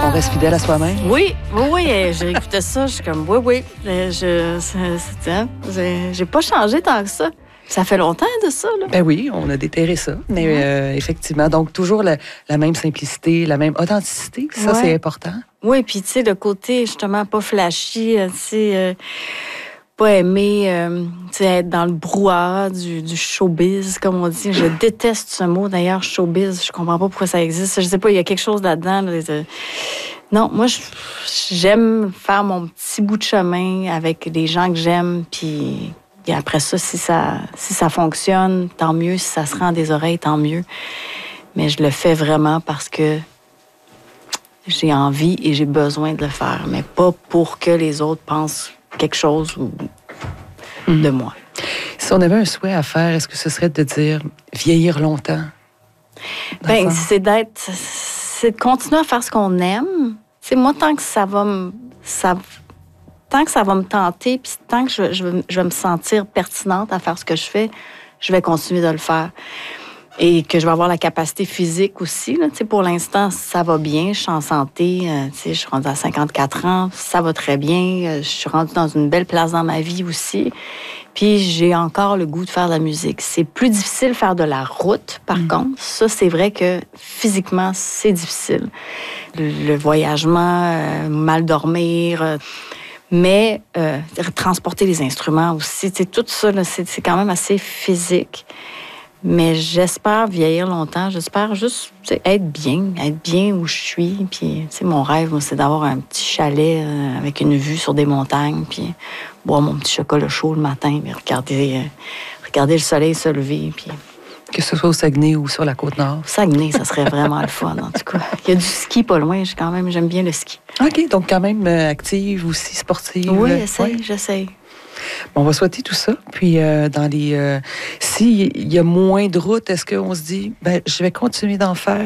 On reste fidèle à soi-même? Oui, j'ai écouté ça, je suis comme, oui. J'ai pas changé tant que ça. Ça fait longtemps de ça, là. Ben oui, on a déterré ça. Mais effectivement, donc toujours la même simplicité, la même authenticité, ça, c'est important. Oui, puis tu sais, le côté, justement, pas flashy, tu sais, pas aimer, tu sais, être dans le brouhaha du showbiz, comme on dit. Je déteste ce mot, d'ailleurs, showbiz. Je comprends pas pourquoi ça existe. Je sais pas, il y a quelque chose là-dedans. Non, moi, j'aime faire mon petit bout de chemin avec les gens que j'aime, puis après ça, si ça fonctionne, tant mieux. Si ça se rend des oreilles, tant mieux. Mais je le fais vraiment parce que j'ai envie et j'ai besoin de le faire, mais pas pour que les autres pensent quelque chose de moi. Si on avait un souhait à faire, est-ce que ce serait de dire vieillir longtemps? Bien, c'est de continuer à faire ce qu'on aime. C'est moi, tant que ça va me tenter, puis tant que je vais me sentir pertinente à faire ce que je fais, je vais continuer de le faire. Et que je vais avoir la capacité physique aussi. Là. Pour l'instant, ça va bien. Je suis en santé. Je suis rendue à 54 ans. Ça va très bien. Je suis rendue dans une belle place dans ma vie aussi. Puis j'ai encore le goût de faire de la musique. C'est plus difficile de faire de la route, par contre. Ça, c'est vrai que physiquement, c'est difficile. Le voyagement, mal dormir... mais transporter les instruments aussi, tout ça, là, c'est quand même assez physique. Mais j'espère vieillir longtemps. J'espère juste être bien où je suis. Puis, mon rêve, moi, c'est d'avoir un petit chalet avec une vue sur des montagnes, puis boire mon petit chocolat chaud le matin, puis regarder le soleil se lever. Puis... Que ce soit au Saguenay ou sur la Côte-Nord. Saguenay, ça serait vraiment le fun, en tout cas. Il y a du ski pas loin. J'aime bien le ski. OK, donc quand même active aussi, sportive. Oui, j'essaie. On va souhaiter tout ça. Puis, s'il y a moins de routes, est-ce qu'on se dit, je vais continuer d'en faire?